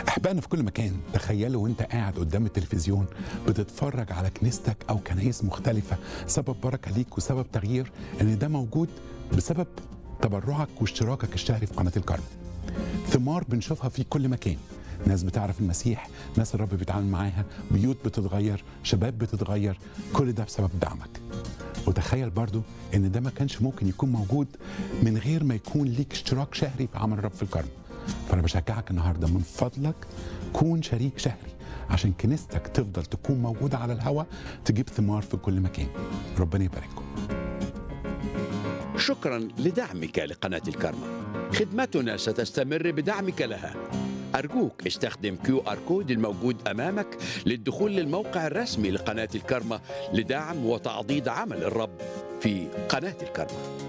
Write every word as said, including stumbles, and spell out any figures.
أحبائنا في كل مكان، تخيلوا وانت قاعد قدام التلفزيون بتتفرج على كنيستك أو كنايس مختلفة، سبب بركة ليك وسبب تغيير، إن ده موجود بسبب تبرعك واشتراكك الشهري في قناة الكرم. ثمار بنشوفها في كل مكان، ناس بتعرف المسيح، ناس الرب بيتعامل معاها، بيوت بتتغير، شباب بتتغير، كل ده بسبب دعمك. وتخيل برضو ان ده ما كانش ممكن يكون موجود من غير ما يكون ليك اشتراك شهري في عمل الرب في الكرم. فانا بشجعك النهارده من فضلك كون شريك شهري عشان كنيستك تفضل تكون موجودة على الهواء، تجيب ثمار في كل مكان. ربنا يبارككم. شكرا لدعمك لقناة الكرمة. خدمتنا ستستمر بدعمك لها. أرجوك استخدم كيو آر كود الموجود أمامك للدخول للموقع الرسمي لقناة الكرمة لدعم وتعضيد عمل الرب في قناة الكرمة.